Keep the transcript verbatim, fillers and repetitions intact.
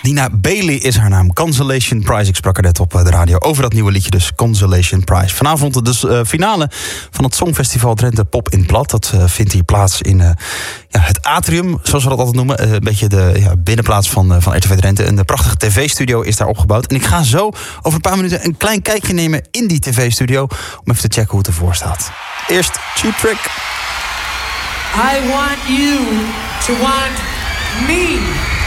Nina Bailey is haar naam. Consolation Prize. Ik sprak er net op de radio over dat nieuwe liedje, dus Consolation Prize. Vanavond de uh, finale van het Songfestival Drenthe Pop in Plat. Dat uh, vindt hier plaats in uh, ja, het atrium, zoals we dat altijd noemen. Uh, een beetje de ja, binnenplaats van, uh, van R T V Drenthe. En de prachtige tv-studio is daar opgebouwd. En ik ga zo over een paar minuten een klein kijkje nemen in die tv-studio, om even te checken hoe het ervoor staat. Eerst Cheap Trick. I want you to want me.